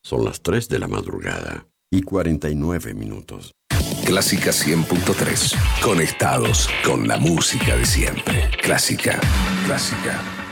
Son las 3 de la madrugada y 49 minutos. Clásica 100.3. Conectados con la música de siempre. Clásica. Clásica.